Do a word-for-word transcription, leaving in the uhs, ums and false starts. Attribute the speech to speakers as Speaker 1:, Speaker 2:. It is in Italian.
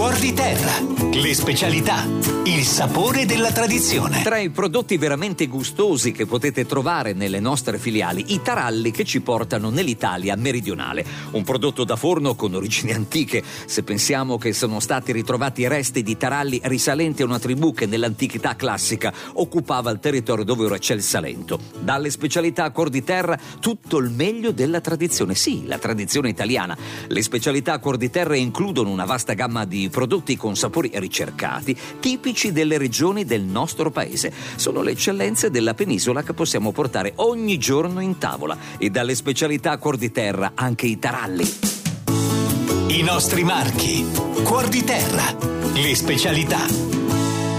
Speaker 1: Cuor di Terra, le specialità, il sapore della tradizione.
Speaker 2: Tra i prodotti veramente gustosi che potete trovare nelle nostre filiali, i taralli che ci portano nell'Italia meridionale. Un prodotto da forno con origini antiche, se pensiamo che sono stati ritrovati resti di taralli risalenti a una tribù che nell'antichità classica occupava il territorio dove ora c'è il Salento. Dalle specialità a Cuor di Terra, tutto il meglio della tradizione. Sì, la tradizione italiana. Le specialità a Cuor di Terra includono una vasta gamma di prodotti con sapori ricercati, tipici delle regioni del nostro paese. Sono le eccellenze della penisola che possiamo portare ogni giorno in tavola. E dalle specialità a Cuor di Terra anche i taralli.
Speaker 1: I nostri marchi. Cuor di Terra, le specialità.